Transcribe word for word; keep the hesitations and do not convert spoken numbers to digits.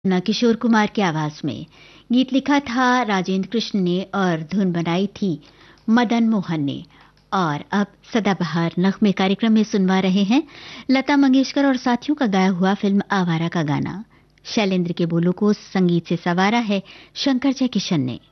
न किशोर कुमार की आवाज में। गीत लिखा था राजेंद्र कृष्ण ने और धुन बनाई थी मदन मोहन ने। और अब सदाबहार नगमे कार्यक्रम में सुनवा रहे हैं लता मंगेशकर और साथियों का गाया हुआ फिल्म आवारा का गाना। शैलेंद्र के बोलों को संगीत से सवारा है शंकर जयकिशन ने।